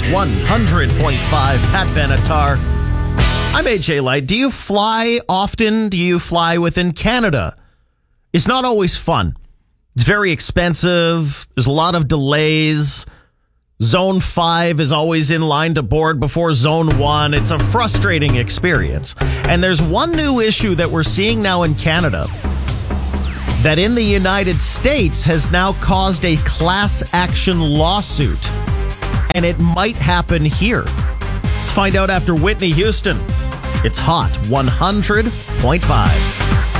100.5 Pat Benatar. I'm AJ Light. Do you fly often? Do you fly within Canada? It's not always fun. It's very expensive. There's a lot of delays. Zone 5 is always in line to board before Zone 1. It's a frustrating experience. And there's one new issue that we're seeing now in Canada that in the United States has now caused a class action lawsuit. And it might happen here. Let's find out after Whitney Houston. It's hot 100.5.